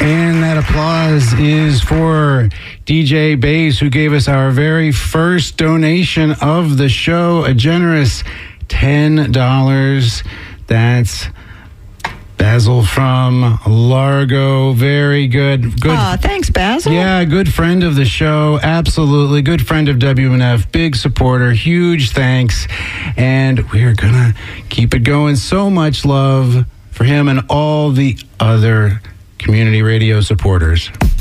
And that applause is for DJ Bass, who gave us our very first donation of the show, a generous $10. That's Basil from Largo. Very good. Thanks, Basil. Yeah, good friend of the show. Absolutely. Good friend of WMNF. Big supporter. Huge thanks. And we're going to keep it going. So much love for him and all the other community radio supporters.